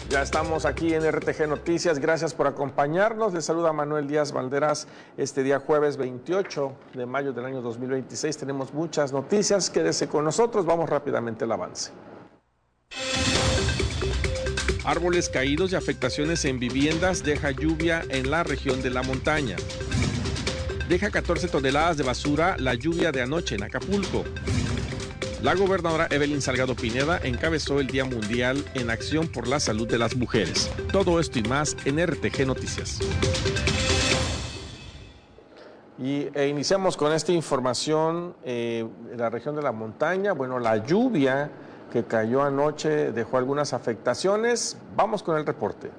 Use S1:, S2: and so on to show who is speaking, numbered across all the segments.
S1: Ya estamos aquí en RTG Noticias, gracias por acompañarnos. Les saluda Manuel Díaz Valderas este día jueves 28 de mayo del año 2026. Tenemos muchas noticias, quédese con nosotros, vamos rápidamente al avance. Árboles caídos y afectaciones en viviendas deja lluvia en la región de la montaña. Deja 14 toneladas de basura la lluvia de anoche en Acapulco. La gobernadora Evelyn Salgado Pineda encabezó el Día Mundial en Acción por la Salud de las Mujeres. Todo esto y más en RTG Noticias. Iniciamos con esta información en la región de la montaña. Bueno, la lluvia que cayó anoche dejó algunas afectaciones. Vamos con el reporte.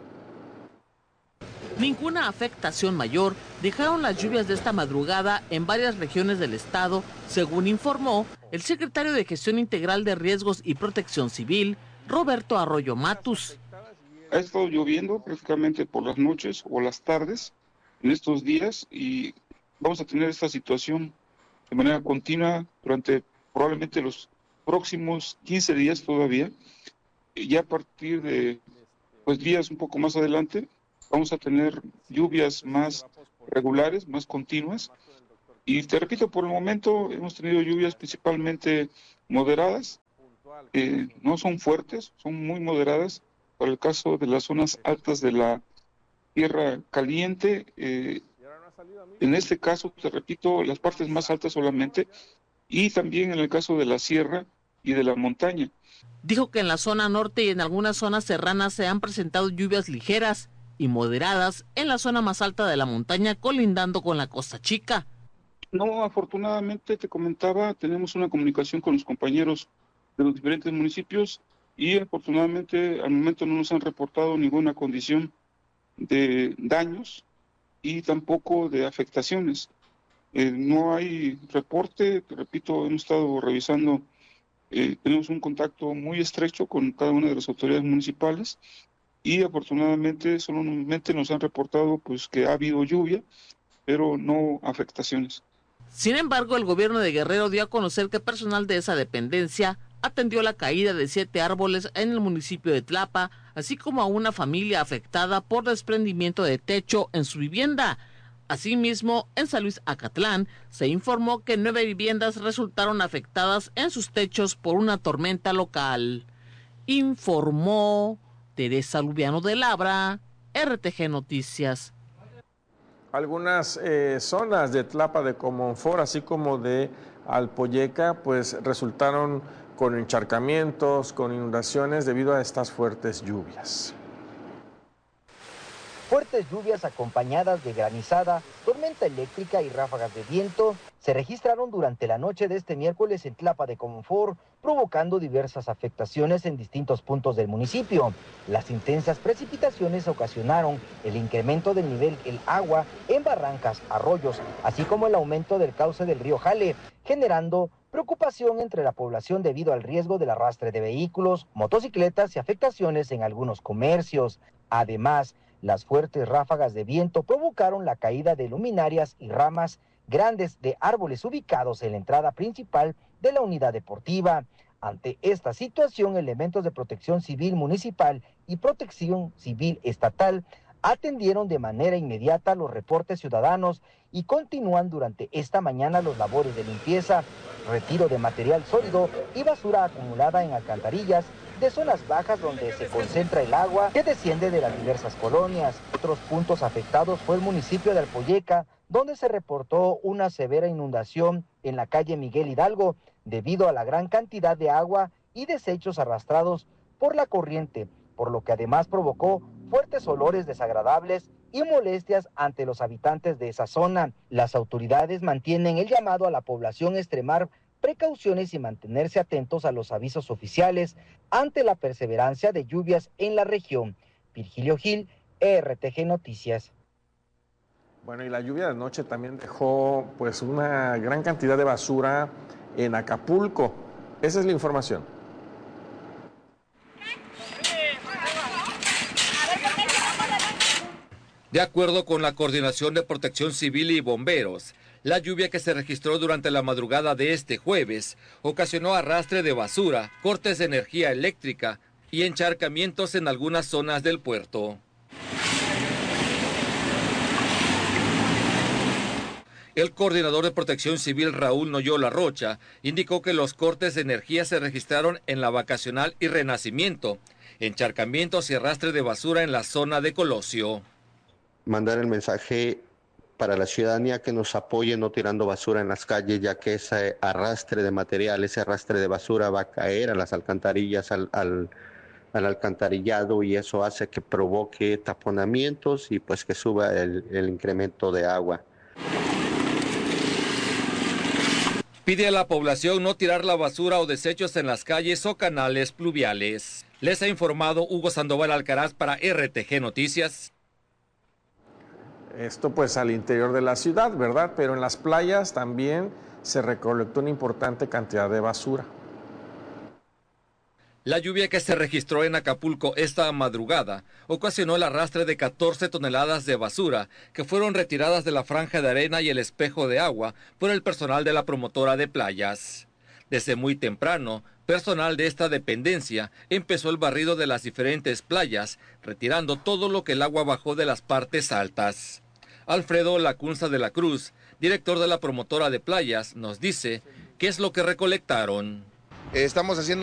S2: Ninguna afectación mayor dejaron las lluvias de esta madrugada en varias regiones del estado, según informó el secretario de Gestión Integral de Riesgos y Protección Civil, Roberto Arroyo Matus.
S3: Ha estado lloviendo prácticamente por las noches o las tardes en estos días y vamos a tener esta situación de manera continua durante probablemente los próximos 15 días todavía. Ya a partir de días un poco más adelante vamos a tener lluvias más regulares, más continuas. Y te repito, por el momento hemos tenido lluvias principalmente moderadas. No son fuertes, son muy moderadas. Para el caso de las zonas altas de la tierra caliente, en este caso, te repito, las partes más altas solamente. Y también en el caso de la sierra y de la montaña.
S2: Dijo que en la zona norte y en algunas zonas serranas se han presentado lluvias ligeras y moderadas en la zona más alta de la montaña, colindando con la Costa Chica.
S3: No, afortunadamente, te comentaba, tenemos una comunicación con los compañeros de los diferentes municipios y afortunadamente al momento no nos han reportado ninguna condición de daños y tampoco de afectaciones. No hay reporte, te repito, hemos estado revisando, tenemos un contacto muy estrecho con cada una de las autoridades municipales y afortunadamente solamente nos han reportado que ha habido lluvia, pero no afectaciones.
S2: Sin embargo, el gobierno de Guerrero dio a conocer que personal de esa dependencia atendió la caída de 7 árboles en el municipio de Tlapa, así como a una familia afectada por desprendimiento de techo en su vivienda. Asimismo, en San Luis Acatlán, se informó que 9 viviendas resultaron afectadas en sus techos por una tormenta local. Informó Teresa Lubiano de Labra, RTG Noticias.
S1: Algunas zonas de Tlapa de Comonfort, así como de Alpoyeca, resultaron con encharcamientos, con inundaciones debido a estas fuertes lluvias.
S4: Fuertes lluvias acompañadas de granizada, tormenta eléctrica y ráfagas de viento se registraron durante la noche de este miércoles en Tlapa de Comonfort, provocando diversas afectaciones en distintos puntos del municipio. Las intensas precipitaciones ocasionaron el incremento del nivel del agua en barrancas, arroyos, así como el aumento del cauce del río Jale, generando preocupación entre la población debido al riesgo del arrastre de vehículos, motocicletas y afectaciones en algunos comercios. Además, las fuertes ráfagas de viento provocaron la caída de luminarias y ramas grandes de árboles ubicados en la entrada principal de la unidad deportiva. Ante esta situación, elementos de protección civil municipal y protección civil estatal atendieron de manera inmediata los reportes ciudadanos y continúan durante esta mañana los labores de limpieza, retiro de material sólido y basura acumulada en alcantarillas de zonas bajas donde se concentra el agua que desciende de las diversas colonias. Otros puntos afectados fue el municipio de Alpoyeca, donde se reportó una severa inundación en la calle Miguel Hidalgo debido a la gran cantidad de agua y desechos arrastrados por la corriente, por lo que además provocó fuertes olores desagradables y molestias ante los habitantes de esa zona. Las autoridades mantienen el llamado a la población a extremar precauciones y mantenerse atentos a los avisos oficiales ante la perseverancia de lluvias en la región. Virgilio Gil, RTG Noticias.
S1: Bueno, y la lluvia de anoche también dejó una gran cantidad de basura en Acapulco. Esa es la información.
S5: De acuerdo con la Coordinación de Protección Civil y Bomberos, la lluvia que se registró durante la madrugada de este jueves ocasionó arrastre de basura, cortes de energía eléctrica, y encharcamientos en algunas zonas del puerto. El coordinador de Protección Civil, Raúl Noyola Rocha, indicó que los cortes de energía se registraron en la Vacacional y Renacimiento, encharcamientos y arrastre de basura en la zona de Colosio.
S6: Mandar el mensaje para la ciudadanía que nos apoye no tirando basura en las calles, ya que ese arrastre de material, ese arrastre de basura va a caer a las alcantarillas, al alcantarillado, y eso hace que provoque taponamientos y pues que suba el incremento de agua.
S5: Pide a la población no tirar la basura o desechos en las calles o canales pluviales. Les ha informado Hugo Sandoval Alcaraz para RTG Noticias.
S1: Esto pues al interior de la ciudad, ¿verdad? Pero en las playas también se recolectó una importante cantidad de basura.
S5: La lluvia que se registró en Acapulco esta madrugada ocasionó el arrastre de 14 toneladas de basura que fueron retiradas de la franja de arena y el espejo de agua por el personal de la promotora de playas. Desde muy temprano, personal de esta dependencia empezó el barrido de las diferentes playas, retirando todo lo que el agua bajó de las partes altas. Alfredo Lacunza de la Cruz, director de la promotora de playas, nos dice qué es lo que recolectaron.
S7: Estamos haciendo